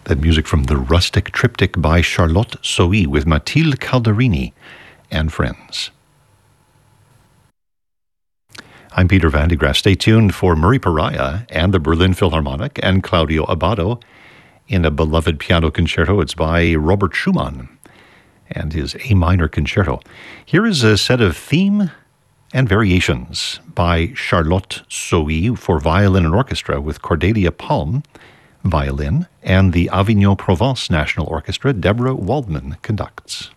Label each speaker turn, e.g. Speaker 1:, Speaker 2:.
Speaker 1: That music from the Rustic Triptych by Charlotte Sohi with Mathilde Calderini and friends. I'm Peter Van de Graaf. Stay tuned for Murray Pariah and the Berlin Philharmonic and Claudio Abbado in a beloved piano concerto. It's by Robert Schumann and his A minor concerto. Here is a set of theme and variations by Charlotte Sohi for violin and orchestra with Cordelia Palm, violin, and the Avignon Provence National Orchestra. Deborah Waldman conducts.